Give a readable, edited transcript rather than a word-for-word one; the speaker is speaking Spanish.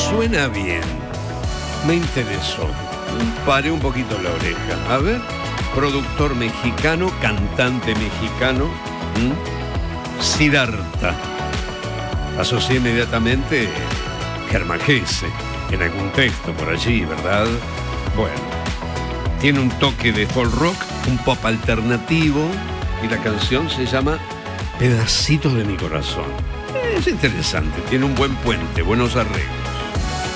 Suena bien. Me interesó. Paré un poquito la oreja. A ver, productor mexicano, cantante mexicano, Siddhartha. Asocié inmediatamente Germán Gese, en algún texto por allí, ¿verdad? Bueno, tiene un toque de folk rock, un pop alternativo, y la canción se llama Pedacitos de mi corazón. Es interesante, tiene un buen puente, buenos arreglos.